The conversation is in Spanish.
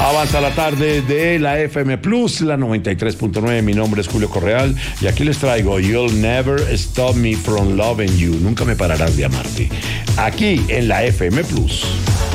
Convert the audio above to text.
Avanza la tarde de la FM Plus, la 93.9. Mi nombre es Julio Correal y aquí les traigo You'll Never Stop Me From Loving You. Nunca me pararás de amarte. Aquí en la FM Plus.